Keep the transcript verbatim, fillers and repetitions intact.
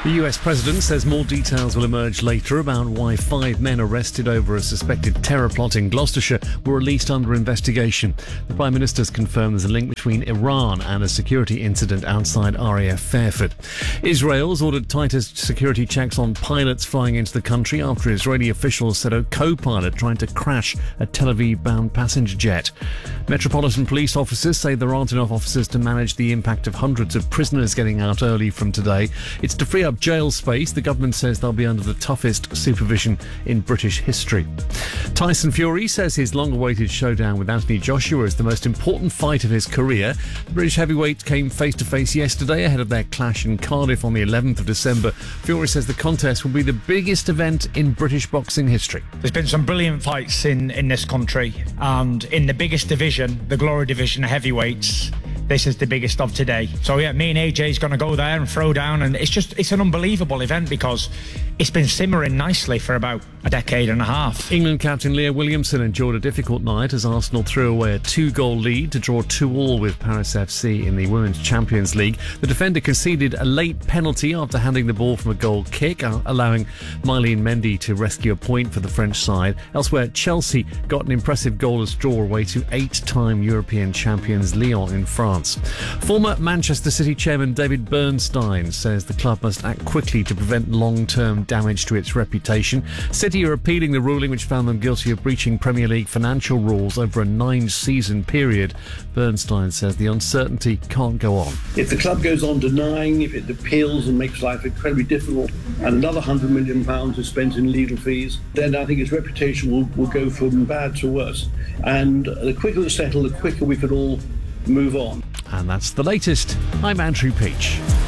The U S president says more details will emerge later about why five men arrested over a suspected terror plot in Gloucestershire were released under investigation. The Prime Minister's confirmed there's a link between Iran and a security incident outside R A F Fairford. Israel's ordered tighter security checks on pilots flying into the country after Israeli officials said a co-pilot tried to crash a Tel Aviv-bound passenger jet. Metropolitan police officers say there aren't enough officers to manage the impact of hundreds of prisoners getting out early from today. It's to free up jail space. The government says they'll be under the toughest supervision in British history. Tyson Fury says his long-awaited showdown with Anthony Joshua is the most important fight of his career. The British heavyweight came face-to-face yesterday ahead of their clash in Cardiff on the eleventh of December. Fury says the contest will be the biggest event in British boxing history. There's been some brilliant fights in, in this country, and in the biggest division, the Glory Division of heavyweights, this is the biggest of today. So yeah, me and A J's going to go there and throw down, and it's just, it's an unbelievable event because it's been simmering nicely for about a decade and a half. England captain Leah Williamson enjoyed a difficult night as Arsenal threw away a two-goal lead to draw two all with Paris F C in the Women's Champions League. The defender conceded a late penalty after handing the ball from a goal kick, allowing Mylene Mendy to rescue a point for the French side. Elsewhere, Chelsea got an impressive goalless draw away to eight-time European champions Lyon in France. Former Manchester City chairman David Bernstein says the club must act quickly to prevent long-term damage to its reputation. City are appealing the ruling which found them guilty of breaching Premier League financial rules over a nine-season period. Bernstein says the uncertainty can't go on. If the club goes on denying, if it appeals and makes life incredibly difficult, and another one hundred million pounds is spent in legal fees, then I think its reputation will, will go from bad to worse. And the quicker it's settled, the quicker we can all move on. And that's the latest. I'm Andrew Peach.